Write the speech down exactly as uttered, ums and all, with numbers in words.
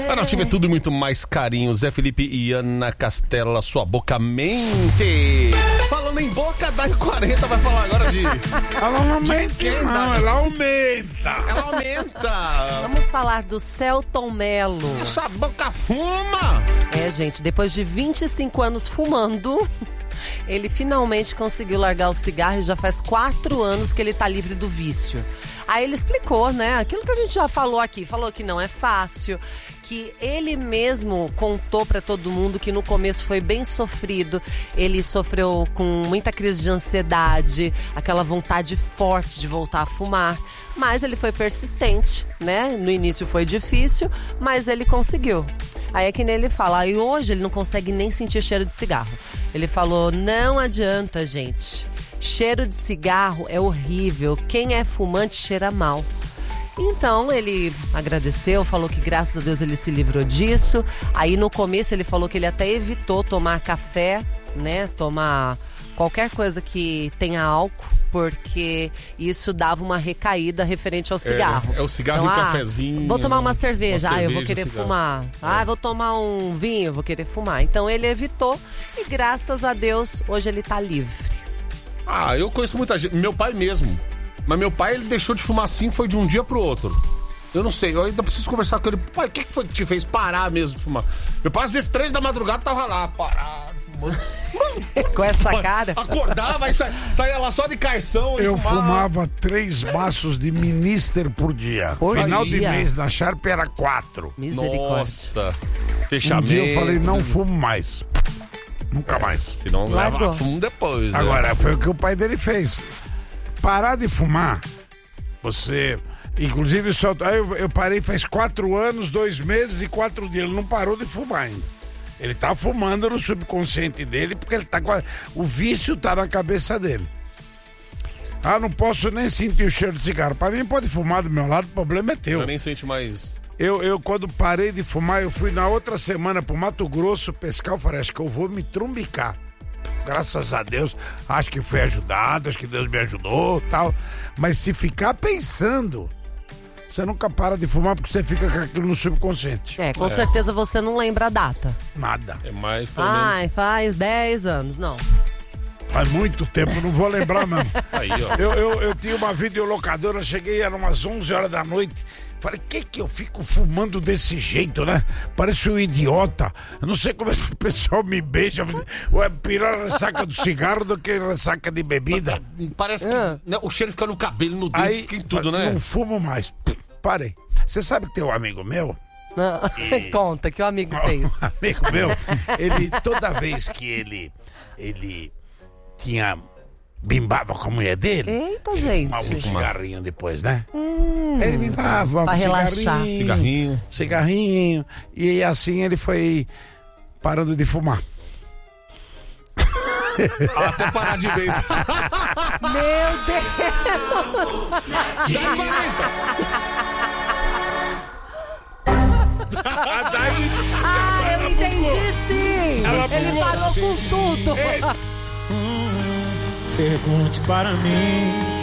A Nativa é tudo e muito mais carinho. Zé Felipe e Ana Castela, sua boca mente. Falando em boca, Dai quarenta vai falar agora de... Ela não mente não, ela aumenta. Ela aumenta. Vamos falar do Selton Mello. Essa boca fuma. É, gente, depois de vinte e cinco anos fumando, ele finalmente conseguiu largar o cigarro e já faz quatro anos que ele tá livre do vício. Aí ele explicou, né, aquilo que a gente já falou aqui, falou que não é fácil, que ele mesmo contou pra todo mundo que no começo foi bem sofrido, ele sofreu com muita crise de ansiedade, aquela vontade forte de voltar a fumar, mas ele foi persistente, né, no início foi difícil, mas ele conseguiu. Aí é que nem ele fala, e hoje ele não consegue nem sentir cheiro de cigarro. Ele falou, não adianta, gente. Cheiro de cigarro é horrível. Quem é fumante cheira mal. Então ele agradeceu, falou que graças a Deus ele se livrou disso. Aí no começo ele falou que ele até evitou tomar café, né? Tomar qualquer coisa que tenha álcool, porque isso dava uma recaída referente ao cigarro. É, é o cigarro então, e o ah, cafezinho. Vou tomar uma cerveja, uma ah, cerveja, eu vou querer cigarro. fumar. Ah, É. vou tomar um vinho, vou querer fumar. Então ele evitou e graças a Deus hoje ele tá livre. Ah, eu conheço muita gente. Meu pai mesmo. Mas meu pai, ele deixou de fumar assim, foi de um dia pro outro. Eu não sei, eu ainda preciso conversar com ele. Pai, o que, que foi que te fez parar mesmo de fumar? Meu pai, às vezes, três da madrugada, tava lá, parado, fumando. Com essa cara. Acordava e sa... saía lá só de carção. Eu fumava. fumava três maços de Minister por dia. Por Final dia? de mês na Sharp era quatro. Misericórdia. Nossa. Um Fechamento. dia eu falei, não fumo mais. Nunca mais. Senão Largou. leva fumo depois. Agora, foi o que o pai dele fez. Parar de fumar, você... Inclusive, só, aí eu, eu parei faz quatro anos, dois meses e quatro dias. Ele não parou de fumar ainda. Ele tá fumando no subconsciente dele, porque ele tá com a, o vício tá na cabeça dele. Ah, não posso nem sentir o cheiro de cigarro. Pra mim pode fumar do meu lado, o problema é teu. Já nem sente mais... Eu, eu, quando parei de fumar, eu fui na outra semana pro Mato Grosso pescar. Eu falei, acho que eu vou me trumbicar. Graças a Deus, acho que fui ajudado, acho que Deus me ajudou e tal. Mas se ficar pensando, você nunca para de fumar porque você fica com aquilo no subconsciente. É, com certeza você não lembra a data. Nada. É mais, pelo Ai, menos... faz dez anos, não. Faz muito tempo, não vou lembrar mesmo. Aí, ó. Eu, eu, eu tinha uma videolocadora, cheguei, eram umas onze horas da noite. Falei, que que eu fico fumando desse jeito, né? Parece um idiota. Eu não sei como esse pessoal me beija. Ou é pior a ressaca do cigarro do que a ressaca de bebida. Parece que Ah. né, o cheiro fica no cabelo, no dedo, Aí, fica em tudo, né? não fumo mais. Parei. Você sabe que tem um amigo meu, Não. Conta, que o amigo fez. um amigo meu, ele, toda vez que ele, ele tinha, bimbava com a mulher dele, Eita, gente. fumava um cigarrinho depois, né? Hum, Ele bimbava, pra um relaxar. cigarrinho, Cigarrinho. cigarrinho, e assim ele foi parando de fumar. Até parar de vez. Meu Deus! Dá quarenta. Ah, eu entendi sim! Ela Ele pulou. parou com tudo! Pergunte para mim